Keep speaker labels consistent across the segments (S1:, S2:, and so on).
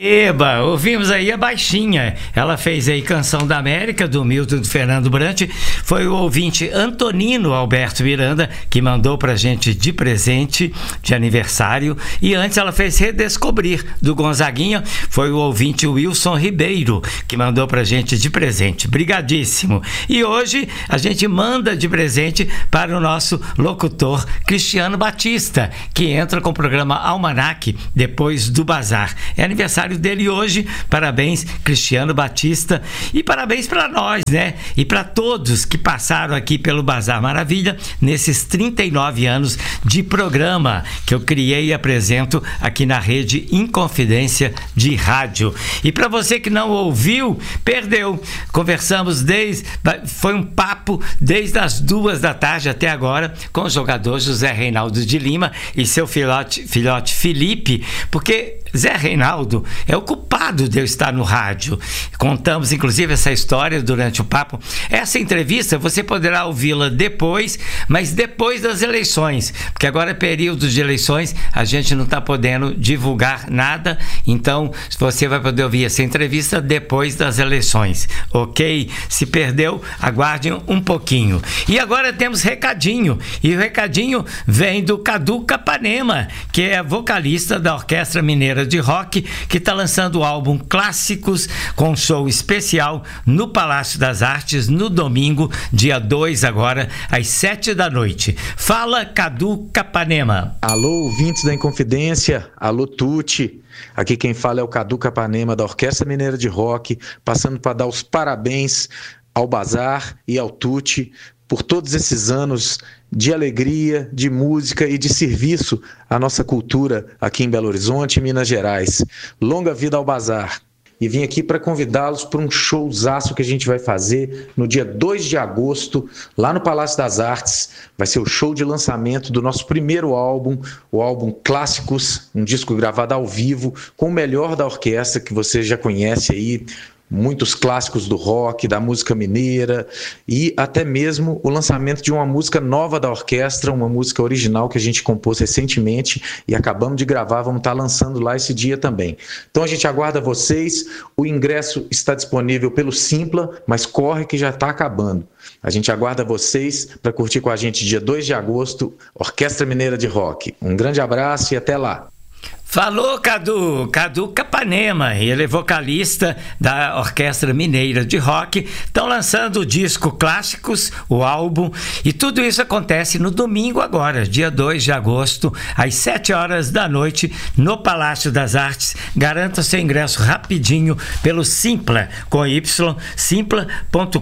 S1: Eba, ouvimos aí a Baixinha. Ela fez aí Canção da América, do Milton do Fernando Brant. Foi o ouvinte Antonino Alberto Miranda que mandou pra gente de presente, de aniversário. E antes ela fez Redescobrir, do Gonzaguinha. Foi o ouvinte Wilson Ribeiro que mandou pra gente de presente. Brigadíssimo. E hoje a gente manda de presente para o nosso locutor Cristiano Batista, que entra com o programa Almanac depois do Bazar. É aniversário dele hoje. Parabéns, Cristiano Batista, e parabéns para nós, né? E para todos que passaram aqui pelo Bazar Maravilha nesses 39 anos de programa que eu criei e apresento aqui na rede Inconfidência de rádio. E para você que não ouviu, perdeu. Conversamos foi um papo desde as 2 da tarde até agora com o jogador José Reinaldo de Lima e seu filhote Felipe, porque Zé Reinaldo é o culpado de eu estar no rádio. Contamos, inclusive, essa história durante o papo. Essa entrevista você poderá ouvi-la depois, mas depois das eleições, porque agora é período de eleições, a gente não está podendo divulgar nada, então você vai poder ouvir essa entrevista depois das eleições, ok? Se perdeu, aguarde um pouquinho. E agora temos recadinho, e o recadinho vem do Cadu Capanema, que é vocalista da Orquestra Mineira de Rock, que está lançando o álbum Clássicos, com um show especial no Palácio das Artes no domingo, dia 2 agora, às 7 da noite. Fala, Cadu Capanema.
S2: Alô, ouvintes da Inconfidência, alô, Tuti. Aqui quem fala é o Cadu Capanema, da Orquestra Mineira de Rock, passando para dar os parabéns ao Bazar e ao Tuti por todos esses anos de alegria, de música e de serviço à nossa cultura aqui em Belo Horizonte e Minas Gerais. Longa vida ao Bazar. E vim aqui para convidá-los para um showzaço que a gente vai fazer no dia 2 de agosto, lá no Palácio das Artes. Vai ser o show de lançamento do nosso primeiro álbum, o álbum Clássicos, um disco gravado ao vivo, com o melhor da orquestra, que você já conhece aí, muitos clássicos do rock, da música mineira, e até mesmo o lançamento de uma música nova da orquestra, uma música original que a gente compôs recentemente e acabamos de gravar, vamos estar lançando lá esse dia também. Então a gente aguarda vocês, o ingresso está disponível pelo Simpla, mas corre que já está acabando. A gente aguarda vocês para curtir com a gente dia 2 de agosto, Orquestra Mineira de Rock. Um grande abraço e até lá.
S1: Falou, Cadu Capanema, ele é vocalista da Orquestra Mineira de Rock. Estão lançando o disco Clássicos, o álbum, e tudo isso acontece no domingo agora, dia 2 de agosto, às 7 horas da noite, no Palácio das Artes. Garanta seu ingresso rapidinho pelo Simpla, com Y, simpla.com.br,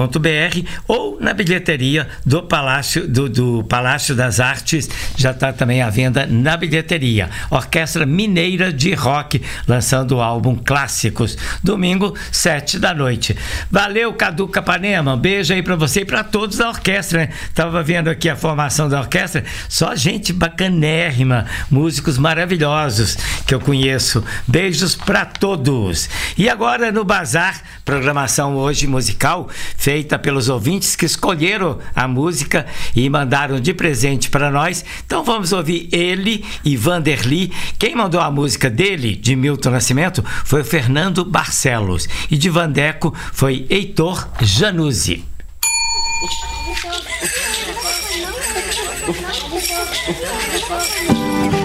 S1: ou na bilheteria do Palácio das Artes. Já está também à venda na bilheteria. Orquestra Mineira de Rock, lançando o álbum Clássicos, domingo, 7 da noite. Valeu, Cadu Capanema, um beijo aí pra você e pra todos da orquestra, né? Tava vendo aqui a formação da orquestra, só gente bacanérrima, músicos maravilhosos que eu conheço. Beijos pra todos. E agora no Bazar, programação hoje musical, feita pelos ouvintes que escolheram a música e mandaram de presente para nós. Então vamos ouvir ele e Vanderly. Quem mandou a música dele, de Milton Nascimento, foi o Fernando Barcelos. E de Vandeco foi Heitor Januzzi.